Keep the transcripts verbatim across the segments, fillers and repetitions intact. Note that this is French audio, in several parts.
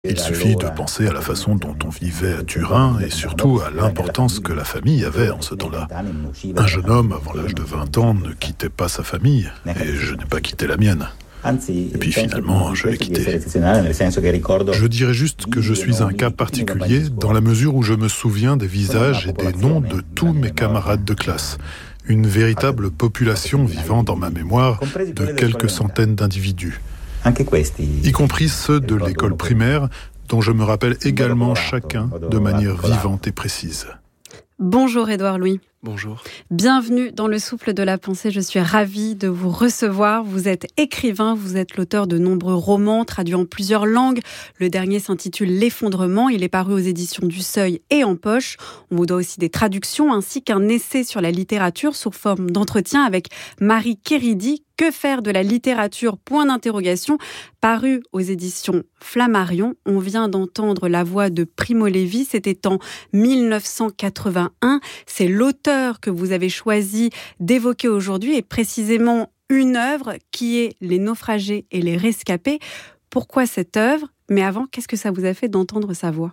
Il suffit de penser à la façon dont on vivait à Turin et surtout à l'importance que la famille avait en ce temps-là. Un jeune homme, avant l'âge de vingt ans, ne quittait pas sa famille et je n'ai pas quitté la mienne. Et puis finalement, je l'ai quitté. Je dirais juste que je suis un cas particulier dans la mesure où je me souviens des visages et des noms de tous mes camarades de classe. Une véritable population vivant dans ma mémoire de quelques centaines d'individus. Y compris ceux de l'école primaire, dont je me rappelle également chacun de manière vivante et précise. Bonjour Édouard Louis. Bonjour. Bienvenue dans le souffle de la pensée. Je suis ravie de vous recevoir. Vous êtes écrivain, vous êtes l'auteur de nombreux romans traduits en plusieurs langues. Le dernier s'intitule L'effondrement. Il est paru aux éditions du Seuil et en poche. On vous doit aussi des traductions ainsi qu'un essai sur la littérature sous forme d'entretien avec Marie Kéridi. Que faire de la littérature ? Point d'interrogation. Paru aux éditions Flammarion. On vient d'entendre la voix de Primo Levi. C'était en mille neuf cent quatre-vingt-un. C'est l'auteur que vous avez choisi d'évoquer aujourd'hui et précisément une œuvre qui est Les naufragés et les rescapés. Pourquoi cette œuvre ? Mais avant, qu'est-ce que ça vous a fait d'entendre sa voix ?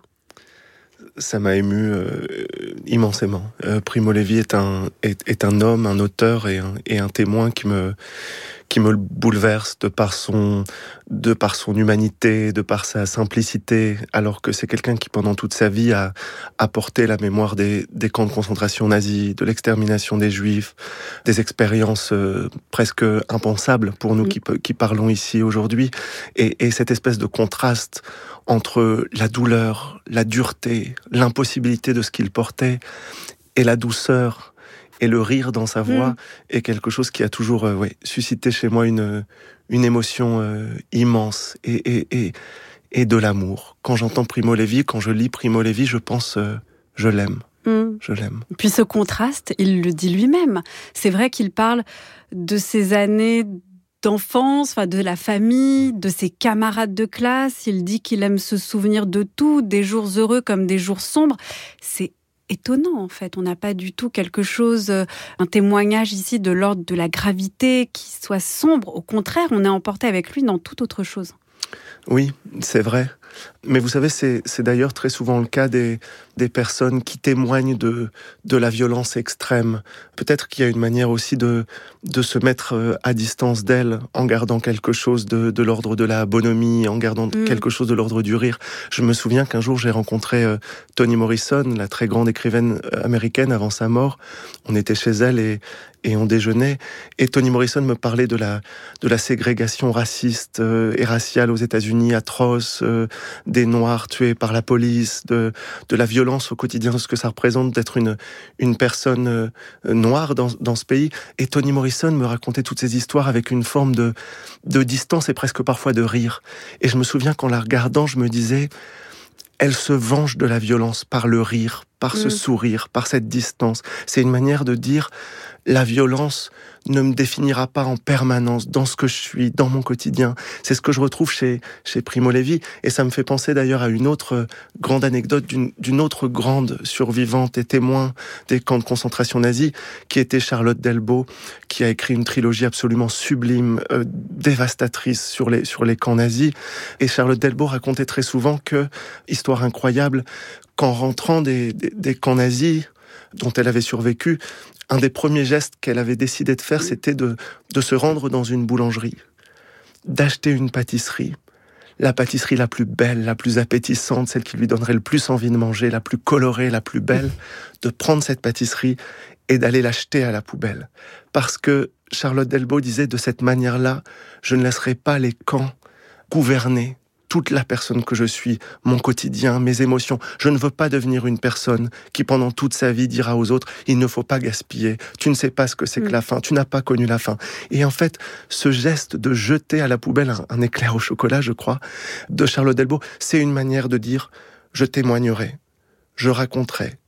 Ça m'a ému euh, immensément. Euh, Primo Levi est un, est, est un homme, un auteur et un, et un témoin qui me, qui me bouleverse de par son, de par son humanité, de par sa simplicité, alors que c'est quelqu'un qui pendant toute sa vie a, a porté la mémoire des, des camps de concentration nazis, de l'extermination des Juifs, des expériences euh, presque impensables pour nous mmh. qui, qui parlons ici aujourd'hui, et, et cette espèce de contraste entre la douleur, la dureté, l'impossibilité de ce qu'il portait, et la douceur, et le rire dans sa voix, mmh. est quelque chose qui a toujours euh, ouais, suscité chez moi une, une émotion euh, immense, et, et, et, et de l'amour. Quand j'entends Primo Levi, quand je lis Primo Levi, je pense, euh, je l'aime. Mmh. Je l'aime. Puis ce contraste, il le dit lui-même. C'est vrai qu'il parle de ces années d'enfance, enfin de la famille, de ses camarades de classe. Il dit qu'il aime se souvenir de tout, des jours heureux comme des jours sombres. C'est étonnant en fait. On n'a pas du tout quelque chose, un témoignage ici de l'ordre de la gravité qui soit sombre. Au contraire, on est emporté avec lui dans toute autre chose. Oui, c'est vrai. Mais vous savez, c'est, c'est d'ailleurs très souvent le cas des, des personnes qui témoignent de, de la violence extrême. Peut-être qu'il y a une manière aussi de, de se mettre à distance d'elle en gardant quelque chose de, de l'ordre de la bonhomie, en gardant mmh. quelque chose de l'ordre du rire. Je me souviens qu'un jour, j'ai rencontré euh, Toni Morrison, la très grande écrivaine américaine avant sa mort. On était chez elle et, et on déjeunait. Et Toni Morrison me parlait de la, de la ségrégation raciste euh, et raciale aux États-Unis, atroce, euh, des Noirs tués par la police, de, de la violence au quotidien, de ce que ça représente d'être une, une personne euh, noire dans, dans ce pays. Et Toni Morrison me racontait toutes ces histoires avec une forme de, de distance et presque parfois de rire. Et je me souviens qu'en la regardant, je me disais, elle se venge de la violence par le rire, par mmh. ce sourire, par cette distance. C'est une manière de dire, la violence ne me définira pas en permanence dans ce que je suis, dans mon quotidien. C'est ce que je retrouve chez, chez Primo Levi. Et ça me fait penser d'ailleurs à une autre grande anecdote d'une, d'une autre grande survivante et témoin des camps de concentration nazis, qui était Charlotte Delbo, qui a écrit une trilogie absolument sublime, euh, dévastatrice sur les, sur les camps nazis. Et Charlotte Delbo racontait très souvent que, histoire incroyable, qu'en rentrant des, des, des camps nazis, dont elle avait survécu, un des premiers gestes qu'elle avait décidé de faire, c'était de, de se rendre dans une boulangerie, d'acheter une pâtisserie, la pâtisserie la plus belle, la plus appétissante, celle qui lui donnerait le plus envie de manger, la plus colorée, la plus belle, de prendre cette pâtisserie et d'aller l'acheter à la poubelle. Parce que Charlotte Delbo disait, de cette manière-là, je ne laisserai pas les camps gouverner toute la personne que je suis, mon quotidien, mes émotions. Je ne veux pas devenir une personne qui, pendant toute sa vie, dira aux autres « il ne faut pas gaspiller, tu ne sais pas ce que c'est que la faim, tu n'as pas connu la faim ». Et en fait, ce geste de jeter à la poubelle un, un éclair au chocolat, je crois, de Charlotte Delbo, c'est une manière de dire « je témoignerai, je raconterai,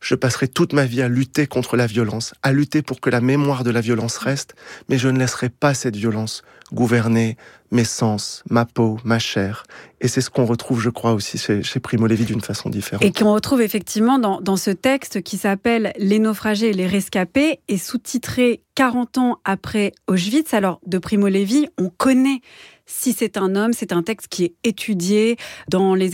je passerai toute ma vie à lutter contre la violence, à lutter pour que la mémoire de la violence reste, mais je ne laisserai pas cette violence gouverner mes sens, ma peau, ma chair. Et c'est ce qu'on retrouve, je crois, aussi chez, chez Primo Levi d'une façon différente. Et qu'on retrouve effectivement dans, dans ce texte qui s'appelle « Les naufragés et les rescapés » et sous-titré « quarante ans après Auschwitz ». Alors, de Primo Levi, on connaît Si c'est un homme, c'est un texte qui est étudié dans les